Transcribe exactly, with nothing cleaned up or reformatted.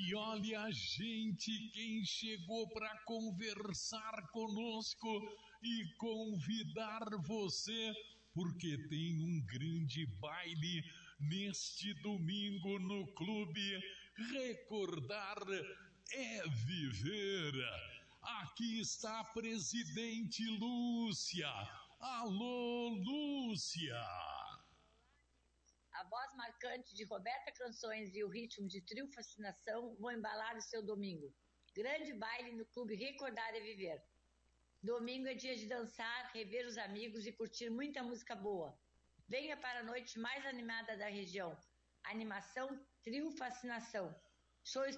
E olha, gente, quem chegou para conversar conosco e convidar você, porque tem um grande baile neste domingo no clube. Recordar é viver. Aqui está a presidente Lúcia. Alô, Lúcia! A voz marcante de Roberta Canções e o ritmo de Trio Fascinação vão embalar o seu domingo. Grande baile no Clube Recordar é Viver. Domingo é dia de dançar, rever os amigos e curtir muita música boa. Venha para a noite mais animada da região. Animação Trio Fascinação. Show